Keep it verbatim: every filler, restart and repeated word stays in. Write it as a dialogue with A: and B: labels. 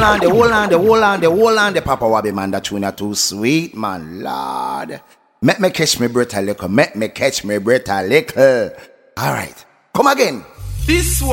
A: hold on, the hold on, the hold on, the hold on, the Papa Wabby man, that tune are too sweet, man, Lord. Make me catch me breath a little, make me catch me breath a little. All right, come again.
B: This one.